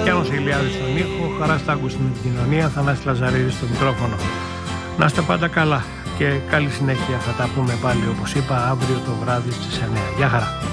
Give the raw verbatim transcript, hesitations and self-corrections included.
Γιάννος Ηλιάδης στον ήχο, Χαράς Τάγκου στην επικοινωνία, Θανάσης Λαζαρίδης στο μικρόφωνο. Να είστε πάντα καλά και καλή συνέχεια. Θα τα πούμε πάλι όπως είπα αύριο το βράδυ στις εννιά. Γεια χαρά.